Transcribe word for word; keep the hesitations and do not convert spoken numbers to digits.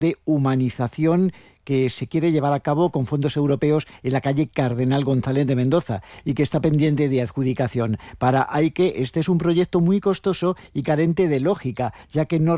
de humanización que se quiere llevar a cabo con fondos europeos en la calle Cardenal González de Mendoza y que está pendiente de adjudicación. Para Aike, este es un proyecto muy costoso y carente de lógica, ya que no